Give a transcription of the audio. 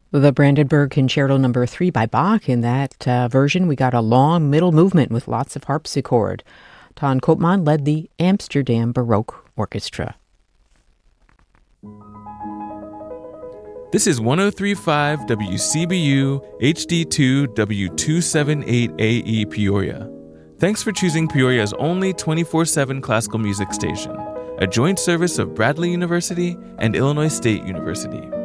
The Brandenburg Concerto No. 3 by Bach. In that version, we got a long middle movement with lots of harpsichord. Ton Koopman led the Amsterdam Baroque Orchestra. This is 103.5 WCBU HD2 W278AE Peoria. Thanks for choosing Peoria's only 24/7 classical music station, a joint service of Bradley University and Illinois State University.